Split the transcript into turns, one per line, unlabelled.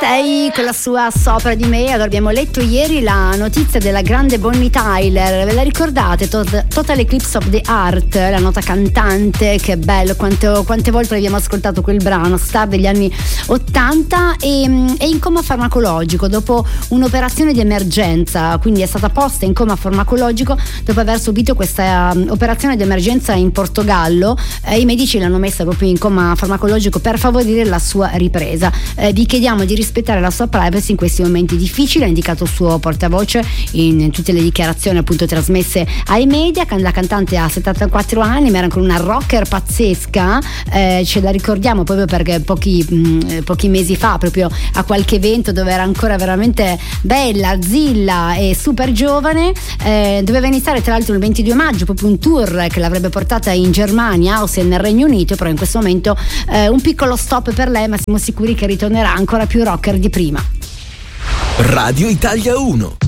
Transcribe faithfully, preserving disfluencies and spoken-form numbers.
sei con la sua Sopra di me. Allora, abbiamo letto ieri la notizia della grande Bonnie Tyler, ve la ricordate? Total Eclipse of the Heart, la nota cantante, che bello, quanto, quante volte abbiamo ascoltato quel brano, star degli anni ottanta, e è in coma farmacologico dopo un'operazione di emergenza, quindi è stata posta in coma farmacologico dopo aver subito questa um, operazione di emergenza in Portogallo. Eh, i medici l'hanno messa proprio in coma farmacologico per favorire la sua ripresa. Eh, vi chiediamo di rispettare la sua privacy in questi momenti difficili, ha indicato il suo portavoce in tutte le dichiarazioni appunto trasmesse ai media. La cantante ha settantaquattro anni, ma era ancora una rocker pazzesca, eh, ce la ricordiamo proprio perché pochi, mh, pochi mesi fa, proprio a qualche evento dove era ancora veramente bella, zilla e super giovane, eh, doveva iniziare tra l'altro il ventidue maggio proprio un tour che l'avrebbe portata in Germania, Austria e nel Regno Unito, però in questo momento eh, un piccolo stop per lei, ma siamo sicuri che ritornerà ancora più rocker di prima.
Radio Italia uno.